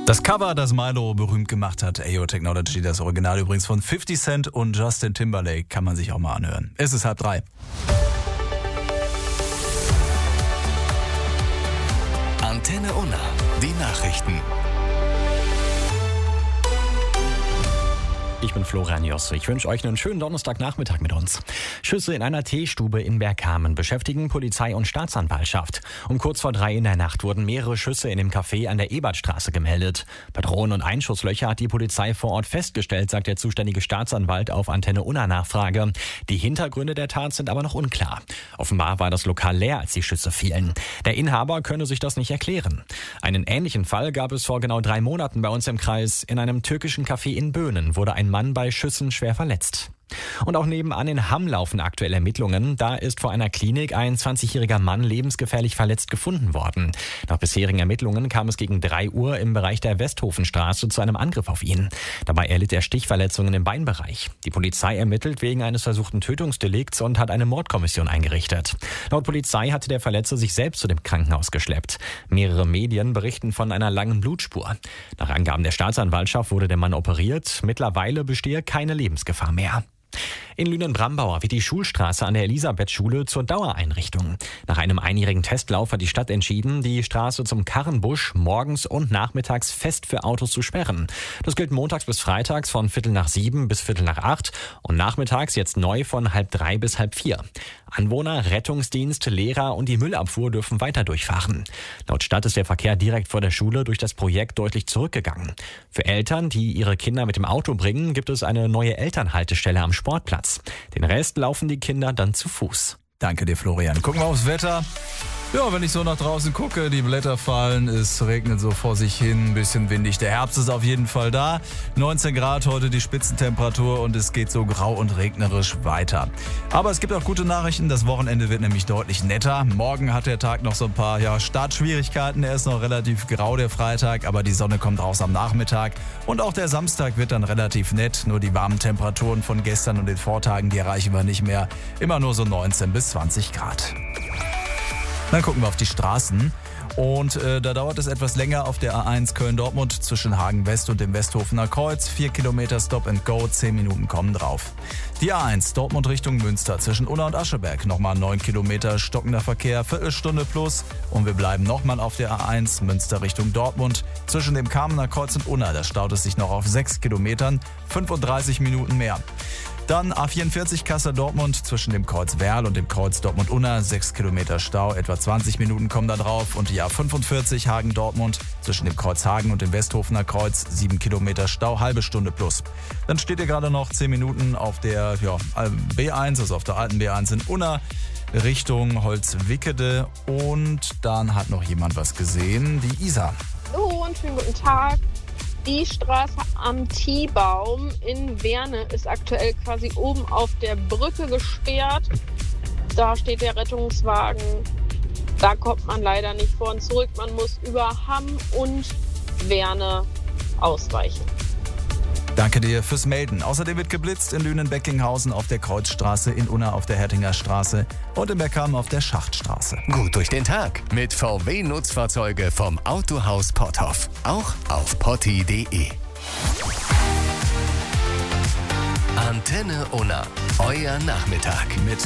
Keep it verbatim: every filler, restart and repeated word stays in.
Das Cover, das Milo berühmt gemacht hat, Ayo Technology, das Original übrigens von fifty Cent und Justin Timberlake, kann man sich auch mal anhören. Es ist halb drei. Antenne Unna, die Nachrichten. Ich bin Florian Josse. Ich wünsche euch einen schönen Donnerstagnachmittag mit uns. Schüsse in einer Teestube in Bergkamen beschäftigen Polizei und Staatsanwaltschaft. Um kurz vor drei in der Nacht wurden mehrere Schüsse in dem Café an der Ebertstraße gemeldet. Patronen und Einschusslöcher hat die Polizei vor Ort festgestellt, sagt der zuständige Staatsanwalt auf Antenne Unna Nachfrage. Die Hintergründe der Tat sind aber noch unklar. Offenbar war das Lokal leer, als die Schüsse fielen. Der Inhaber könne sich das nicht erklären. Einen ähnlichen Fall gab es vor genau drei Monaten bei uns im Kreis. In einem türkischen Café in Böhnen wurde ein Mann bei Schüssen schwer verletzt. Und auch nebenan in Hamm laufen aktuell Ermittlungen. Da ist vor einer Klinik ein zwanzigjähriger Mann lebensgefährlich verletzt gefunden worden. Nach bisherigen Ermittlungen kam es gegen drei Uhr im Bereich der Westhofenstraße zu einem Angriff auf ihn. Dabei erlitt er Stichverletzungen im Beinbereich. Die Polizei ermittelt wegen eines versuchten Tötungsdelikts und hat eine Mordkommission eingerichtet. Laut Polizei hatte der Verletzte sich selbst zu dem Krankenhaus geschleppt. Mehrere Medien berichten von einer langen Blutspur. Nach Angaben der Staatsanwaltschaft wurde der Mann operiert. Mittlerweile bestehe keine Lebensgefahr mehr. In Lünen-Brambauer wird die Schulstraße an der Elisabethschule zur Dauereinrichtung. Nach einem einjährigen Testlauf hat die Stadt entschieden, die Straße zum Karrenbusch morgens und nachmittags fest für Autos zu sperren. Das gilt montags bis freitags von Viertel nach sieben bis Viertel nach acht und nachmittags jetzt neu von halb drei bis halb vier. Anwohner, Rettungsdienst, Lehrer und die Müllabfuhr dürfen weiter durchfahren. Laut Stadt ist der Verkehr direkt vor der Schule durch das Projekt deutlich zurückgegangen. Für Eltern, die ihre Kinder mit dem Auto bringen, gibt es eine neue Elternhaltestelle am Sportplatz. Den Rest laufen die Kinder dann zu Fuß. Danke dir, Florian. Gucken wir aufs Wetter. Ja, wenn ich so nach draußen gucke, die Blätter fallen, es regnet so vor sich hin, ein bisschen windig. Der Herbst ist auf jeden Fall da. neunzehn Grad heute die Spitzentemperatur und es geht so grau und regnerisch weiter. Aber es gibt auch gute Nachrichten. Das Wochenende wird nämlich deutlich netter. Morgen hat der Tag noch so ein paar ja, Startschwierigkeiten. Er ist noch relativ grau, der Freitag, aber die Sonne kommt raus am Nachmittag. Und auch der Samstag wird dann relativ nett. Nur die warmen Temperaturen von gestern und den Vortagen, die erreichen wir nicht mehr. Immer nur so neunzehn bis zwanzig Grad. Dann gucken wir auf die Straßen und äh, da dauert es etwas länger auf der A eins Köln-Dortmund zwischen Hagen-West und dem Westhofener Kreuz. Vier Kilometer Stop and Go, zehn Minuten kommen drauf. Die A eins Dortmund Richtung Münster zwischen Unna und Ascheberg. Nochmal neun Kilometer stockender Verkehr, Viertelstunde plus. Und wir bleiben nochmal auf der A eins Münster Richtung Dortmund zwischen dem Kamener Kreuz und Unna. Da staut es sich noch auf sechs Kilometern, fünfunddreißig Minuten mehr. Dann A vierundvierzig Kassel-Dortmund zwischen dem Kreuz Werl und dem Kreuz Dortmund-Unna. sechs Kilometer Stau, etwa zwanzig Minuten kommen da drauf. Und die A fünfundvierzig Hagen-Dortmund zwischen dem Kreuz Hagen und dem Westhofener Kreuz. sieben Kilometer Stau, halbe Stunde plus. Dann steht ihr gerade noch zehn Minuten auf der ja, B eins, also auf der alten B eins in Unna Richtung Holzwickede. Und dann hat noch jemand was gesehen, die Isa. Hallo und schönen guten Tag. Die Straße am Tiebaum in Werne ist aktuell quasi oben auf der Brücke gesperrt. Da steht der Rettungswagen. Da kommt man leider nicht vor und zurück. Man muss über Hamm und Werne ausweichen. Danke dir fürs Melden. Außerdem wird geblitzt in Lünen-Beckinghausen auf der Kreuzstraße, in Unna auf der Hertinger Straße und in Bergkamen auf der Schachtstraße. Gut durch den Tag mit V W-Nutzfahrzeuge vom Autohaus Potthoff. Auch auf potti punkt de. Antenne Unna. Euer Nachmittag. Mit